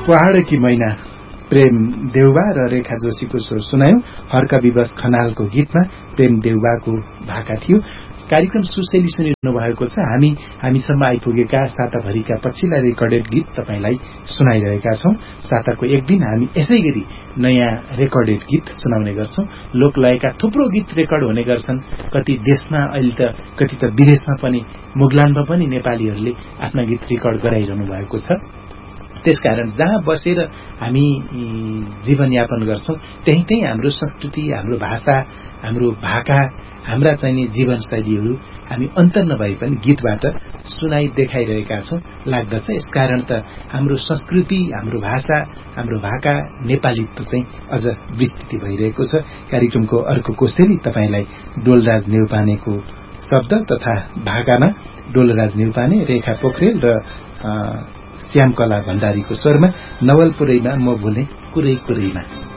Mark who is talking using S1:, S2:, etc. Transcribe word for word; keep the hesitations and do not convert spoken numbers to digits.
S1: पहाडकी मैना प्रेम देउबा र रेखा जोशीको स्वर सुनायौं। हर्क विवश खनालको गीतमा प्रेम देउबाको भाका थियो। कार्यक्रम सुशैली सुनिरहनु भएको छ। हामी हामीसम्म आइपुगेका साताभरिका पछिल्ला रेकर्डेड गीत तपाईलाई सुनाइरहेका छौं। साताको एक दिन हामी यसै गरी नयाँ रेकर्डेड गीत सुनाउने गर्छौं। लोकलयका थुप्रो गीत रेकर्ड हुने गर्छन्। कति देशमा अहिले त कति त विदेशमा पनि मुगलानमा पनि नेपालीहरूले आफ्ना गीत रेकर्ड गराइरहनु भएको छ। त्यसकारण जहाँ बसेर हामी जीवनयापन गर्छौं त्यही त्यही हाम्रो संस्कृति, हाम्रो भाषा, हाम्रो भाका, हाम्रा चाहिने जीवनशैलीहरू हामी अन्तर नभए पनि गीतबाट सुनाइ देखाइरहेका छौं लाग्दछ। यसकारण त हाम्रो संस्कृति, हाम्रो भाषा, हाम्रो भाका, नेपालीत्व चाहिँ अझ विस्तृत भइरहेको छ। कार्यक्रमको अर्को कोसेली तपाईलाई डोलराज नेउपानेको शब्द तथा भाकामा डोलराज नेउपाने, रेखा पोखरेल र श्यामकला भण्डारीको स्वरमा नवलपुरैमा म भुले कुरै कुरैमा।